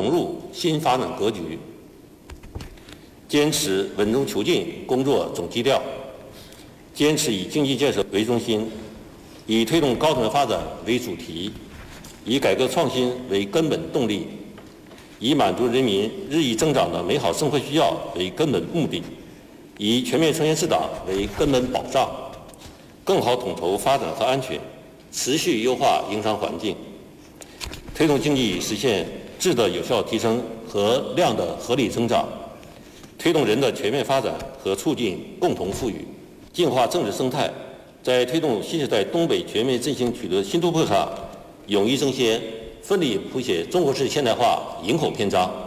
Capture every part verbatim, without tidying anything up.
融入新发展格局，坚持稳中求进工作总基调，坚持以经济建设为中心，以推动高质发展为主题，以改革创新为根本动力，以满足人民日益增长的美好生活需要为根本目的，以全面创新治党为根本保障，更好统筹发展和安全，持续优化营商环境，推动经济实现质的有效提升和量的合理增长，推动人的全面发展和促进共同富裕，净化政治生态，在推动新时代东北全面振兴取得新突破上，勇于争先，奋力谱写中国式现代化营口篇章。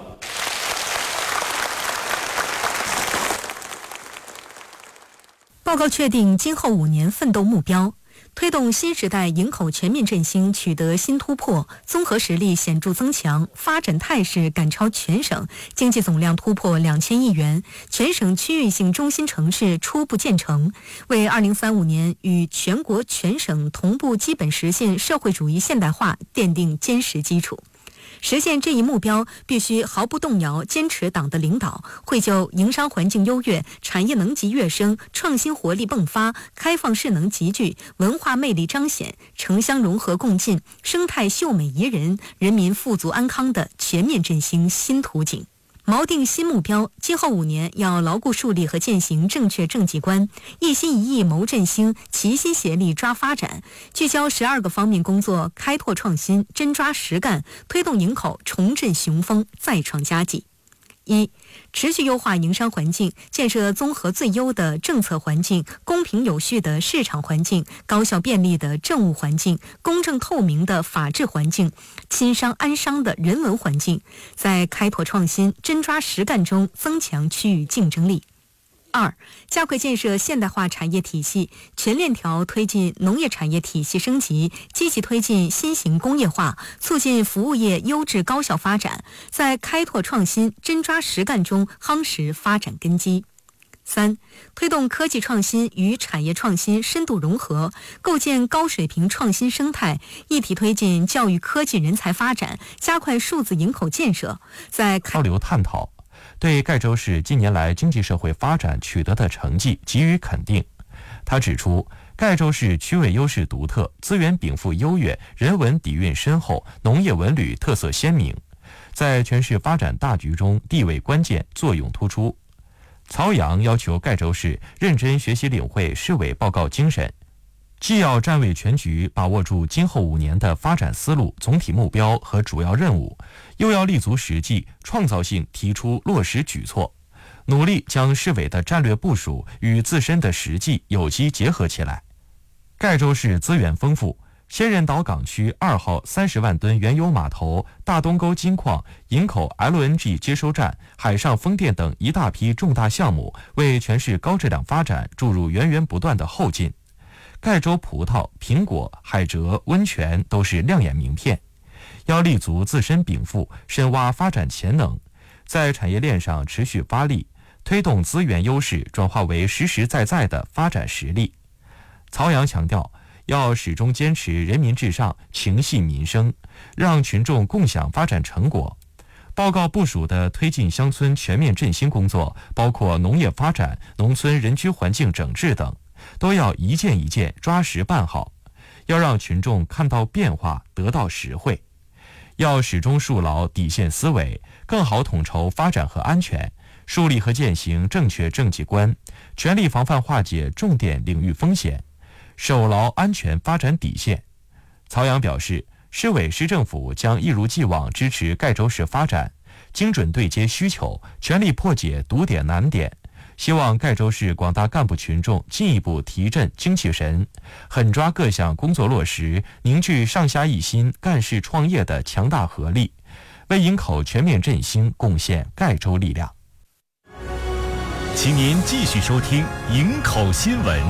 报告确定今后五年奋斗目标，推动新时代营口全面振兴取得新突破，综合实力显著增强，发展态势赶超全省，经济总量突破两千亿元，全省区域性中心城市初步建成，为二零三五年与全国全省同步基本实现社会主义现代化奠定坚实基础。实现这一目标，必须毫不动摇坚持党的领导，绘就营商环境优越、产业能级跃升、创新活力迸发、开放势能集聚、文化魅力彰显、城乡融合共进、生态秀美宜人、人民富足安康的全面振兴新图景。锚定新目标，今后五年要牢固树立和践行正确政绩观，一心一意谋振兴，齐心协力抓发展，聚焦十二个方面工作，开拓创新，真抓实干，推动营口重振雄风，再创佳绩。一、持续优化营商环境，建设综合最优的政策环境、公平有序的市场环境、高效便利的政务环境、公正透明的法治环境、亲商安商的人文环境，在开拓创新、真抓实干中增强区域竞争力。二、加快建设现代化产业体系，全链条推进农业产业体系升级，积极推进新型工业化，促进服务业优质高效发展，在开拓创新、真抓实干中夯实发展根基。三、推动科技创新与产业创新深度融合，构建高水平创新生态，一体推进教育科技人才发展，加快数字营口建设，在交流探讨，对盖州市近年来经济社会发展取得的成绩给予肯定。他指出，盖州市区位优势独特，资源禀赋优越，人文底蕴深厚，农业文旅特色鲜明，在全市发展大局中地位关键，作用突出。曹阳要求盖州市认真学习领会市委报告精神，既要站位全局，把握住今后五年的发展思路、总体目标和主要任务，又要立足实际，创造性提出落实举措，努力将市委的战略部署与自身的实际有机结合起来。盖州市资源丰富，仙人岛港区二号三十万吨原油码头、大东沟金矿、营口 L N G 接收站、海上风电等一大批重大项目，为全市高质量发展注入源源不断的后劲。盖州葡萄、苹果、海蜇、温泉都是亮眼名片，要立足自身禀赋，深挖发展潜能，在产业链上持续发力，推动资源优势转化为实实在在的发展实力。曹阳强调，要始终坚持人民至上，情系民生，让群众共享发展成果。报告部署的推进乡村全面振兴工作，包括农业发展、农村人居环境整治等，都要一件一件抓实办好，要让群众看到变化，得到实惠。要始终树牢底线思维，更好统筹发展和安全，树立和践行正确政绩观，全力防范化解重点领域风险，守牢安全发展底线。曹阳表示，市委市政府将一如既往支持盖州市发展，精准对接需求，全力破解堵点难点，希望盖州市广大干部群众进一步提振精气神，狠抓各项工作落实，凝聚上下一心、干事创业的强大合力，为营口全面振兴贡献盖州力量。 请您继续收听营口新闻。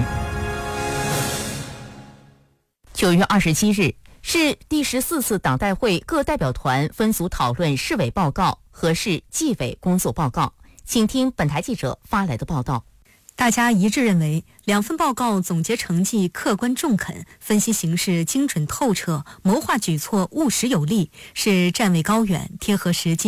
九月二十七日，市第十四次党代会各代表团分组讨论市委报告和市纪委工作报告。请听本台记者发来的报道。 大家一致认为，两份报告总结成绩客观中肯，分析形势精准透彻，谋划举措务实有力，是站位高远、贴合实际。